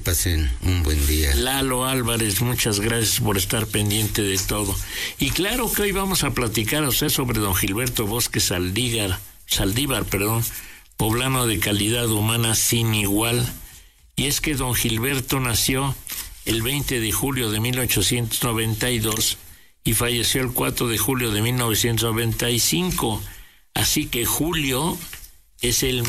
pasen un buen día. Lalo Álvarez, muchas gracias por estar pendiente de todo. Y claro que hoy vamos a platicar a usted sobre don Gilberto Bosque Saldívar, poblano de calidad humana sin igual. Y es que don Gilberto nació el 20 de julio de 1892 y falleció el 4 de julio de 1995. Así que Julio es el